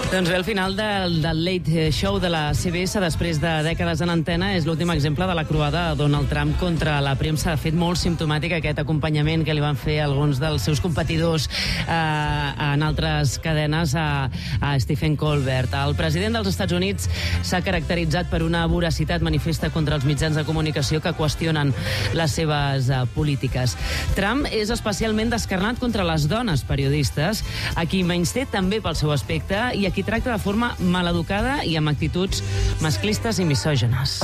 Doncs bé, al final del Late Show de la CBS, després de dècades en antena, és l'últim exemple de la croada de Donald Trump contra la premsa. Ha fet molt simptomàtic aquest acompanyament que li van fer alguns dels seus competidors en altres cadenes a Stephen Colbert. El president dels Estats Units s'ha caracteritzat per una voracitat manifesta contra els mitjans de comunicació que qüestionen les seves polítiques. Trump és especialment descarnat contra les dones periodistes, a qui menysté també pel seu aspecte i a qui tracta de forma maleducada i amb actituds masclistes i misògines.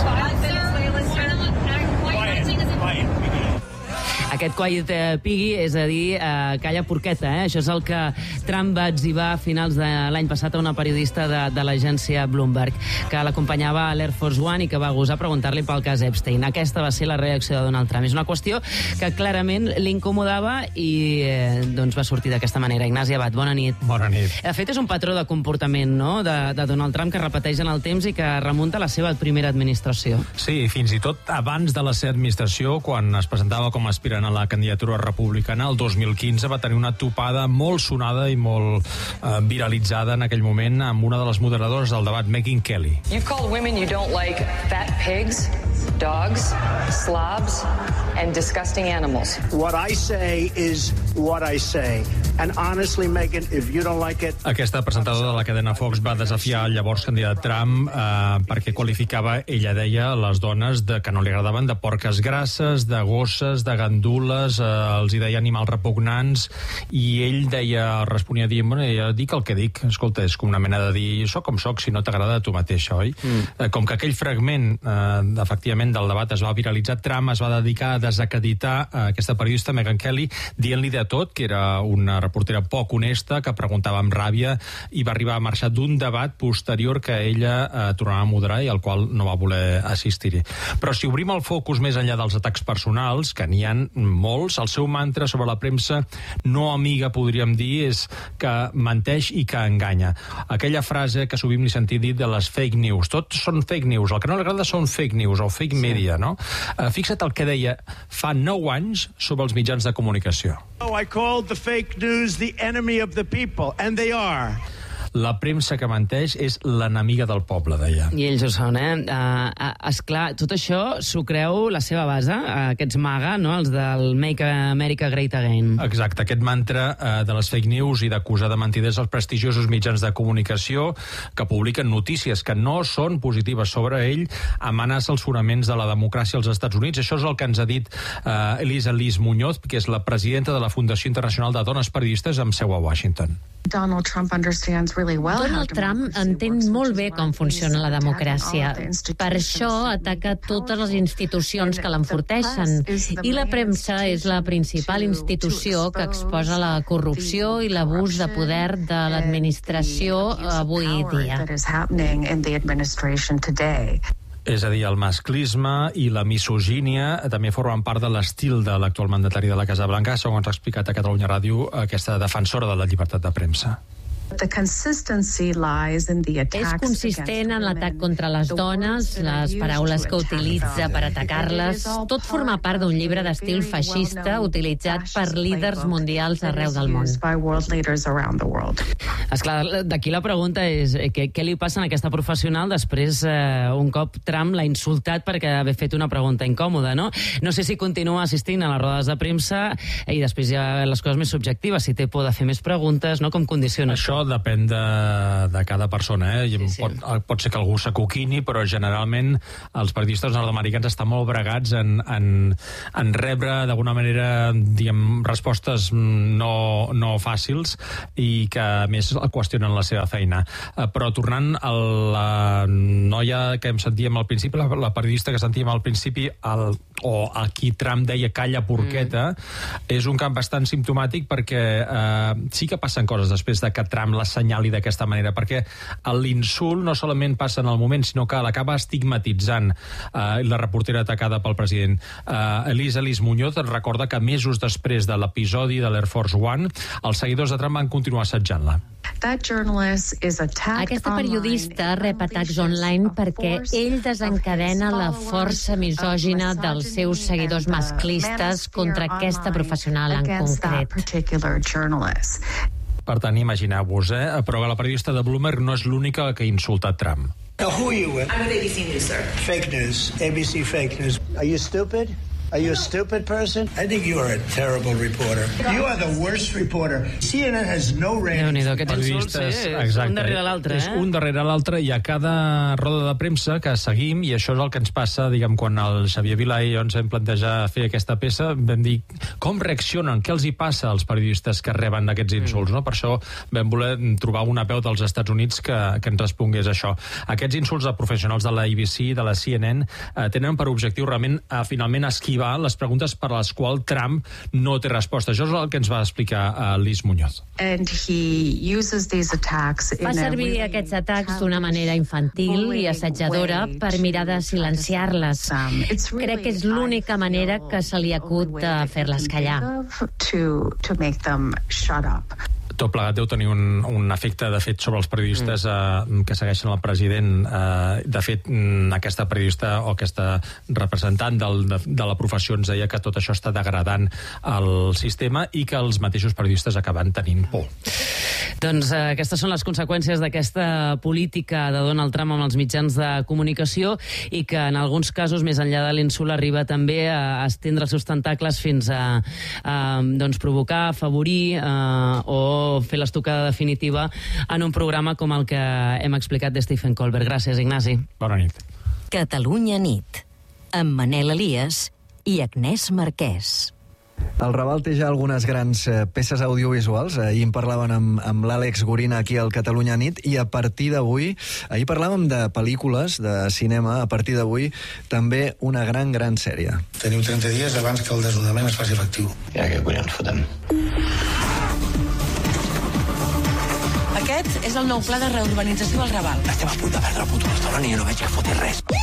Aquest quiet piggy, és a dir, calla porqueta, Això és el que Trump va etzibar a finals de l'any passat a una periodista de l'agència Bloomberg, que l'acompanyava a l'Air Force One i que va gosar preguntar-li pel cas Epstein. Aquesta va ser la reacció de Donald Trump. És una qüestió que clarament l'incomodava i doncs va sortir d'aquesta manera. Ignasi Abad, bona nit. Bona nit. De fet, és un patró de comportament, no?, de Donald Trump que repeteix en el temps i que remunta a la seva primera administració. Sí, fins i tot abans de la seva administració, quan es presentava com a aspirant a la candidatura republicana, el 2015 va tenir una topada molt sonada i molt viralitzada en aquell moment amb una de les moderadores del debat, Megyn Kelly. You've called women you don't like fat pigs, dogs, slobs, and disgusting animals. What I say is what I say. And honestly, Megyn, if you don't like it... Aquesta presentadora de la cadena Fox va desafiar el llavors candidat Trump perquè qualificava, ella deia, les dones que no li agradaven de porques grasses, de gosses, de gandules, els hi deia animals repugnants, i ell responia dient, bueno, ja dic el que dic. Escolta, és com una mena de dir, soc com soc, si no t'agrada a tu mateixa, oi? Com que aquell fragment, efectivament, del debat es va viralitzar, Trump es va dedicar a desacreditar aquesta periodista, Megyn Kelly, dient-li de tot, que era una reportera poc honesta, que preguntava amb ràbia, i va arribar a marxar d'un debat posterior que ella tornava a moderar i al qual no va voler assistir-hi. Però si obrim el focus més enllà dels atacs personals, que n'hi ha molts, el seu mantra sobre la premsa no amiga, podríem dir, és que menteix i que enganya. Aquella frase que sovint li sentim dir de les fake news. Tots són fake news. El que no li agrada són fake news o fake media, no? Fixa't el que deia fa 9 anys sobre els mitjans de comunicació. I called the fake news the enemy of the people, and they are. La premsa que menteix és l'enemiga del poble, deia. I ells ho són, esclar, tot això s'ho creu la seva base, aquests MAGA, no?, els del Make America Great Again. Exacte, aquest mantra de les fake news i d'acusar de mentiders els prestigiosos mitjans de comunicació que publiquen notícies que no són positives sobre ell, amenaça els fonaments de la democràcia als Estats Units. Això és el que ens ha dit Elisa Liz Muñoz, que és la presidenta de la Fundació Internacional de Dones Periodistes amb seu a Washington. Donald Trump entén molt bé com funciona la democràcia. Per això ataca totes les institucions que l'enforteixen. I la premsa és la principal institució que exposa la corrupció i l'abús de poder de l'administració avui dia. És a dir, el masclisme i la misogínia també formen part de l'estil de l'actual mandatari de la Casa Blanca, segons ha explicat a Catalunya Ràdio aquesta defensora de la llibertat de premsa. És consistent en l'atac contra les dones, les paraules que utilitza per atacar-les. Tot forma part d'un llibre d'estil feixista utilitzat per líders mundials arreu del món. Esclar, d'aquí la pregunta és què li passa a aquesta professional després, un cop Trump l'ha insultat perquè haver fet una pregunta incòmoda, no? No sé si continua assistint a les rodes de premsa i després hi ha les coses més subjectives, si té por de fer més preguntes, no? Com condiciona això? Depèn de cada persona, Sí. Pot ser que algú s'acoquini, però generalment els periodistes nord-americans estan molt bregats en rebre d'alguna manera, diguem, respostes no fàcils i que a més qüestionen la seva feina. Però tornant a la noia que em sentíem al principi, la periodista que sentíem al principi, o a qui Trump deia calla porqueta, és un camp bastant simptomàtic perquè sí que passen coses després de que Trump l'assenyali d'aquesta manera, perquè l'insult no solament passa en el moment, sinó que l'acaba estigmatitzant la reportera atacada pel president. Elisa Liz Muñoz recorda que mesos després de l'episodi de l'Air Force One, els seguidors de Trump van continuar assetjant-la. Aquesta periodista rep atacs online perquè ell desencadena la força misògina dels seus seguidors masclistes contra aquesta professional en concret. Per tant, imagineu-vos, però la periodista de Bloomberg no és l'única que ha insultat Trump. Now, who are you with? I'm with ABC News, sir. Fake news. ABC fake news. Are you stupid? Are you a stupid person? I think you are a terrible reporter. You are the worst reporter. CNN has no ratings. Déu-n'hi-do, aquests insults, és un darrere l'altre, És un darrere l'altre, i a cada roda de premsa que seguim, i això és el que ens passa, diguem, quan el Xavier Vilà i jo ens vam plantejar fer aquesta peça, vam dir com reaccionen, què els hi passa als periodistes que reben aquests insults, no? Per això vam voler trobar una veu dels Estats Units que ens respongués això. Aquests insults de professionals de la ABC, de la CNN, tenen per objectiu realment finalment esquivar les preguntes per a les quals Trump no té resposta. Això és el que ens va explicar Liz Muñoz. Fa servir aquests atacs d'una manera infantil i assetjadora per mirar de silenciar-les. Crec que és l'única manera que se li acut de fer-les callar. Tot plegat deu tenir un efecte, de fet, sobre els periodistes que segueixen el president. De fet, aquesta periodista o aquesta representant de la professió ens deia que tot això està degradant el sistema i que els mateixos periodistes acaben tenint por. Doncs aquestes són les conseqüències d'aquesta política de Donald Trump amb els mitjans de comunicació, i que en alguns casos, més enllà de l'insult, arriba també a estendre els seus tentacles fins a provocar, afavorir o fer l'estocada definitiva en un programa com el que hem explicat de Stephen Colbert. Gràcies, Ignasi. Bona nit. Catalunya nit, amb Manel Elias i Agnès Marquès. El Raval té ja algunes grans peces audiovisuals. Ahir en parlaven amb l'Àlex Gorina aquí al Catalunya Nit, i a partir d'avui, ahir parlàvem de pel·lícules, de cinema, a partir d'avui també una gran sèrie. Teniu 30 dies abans que el desnonament es faci efectiu. Ja, què collons fotem? Aquest és el nou pla de reurbanització al Raval. Estem a punt de perdre el puto restaurant i jo no veig que foti res.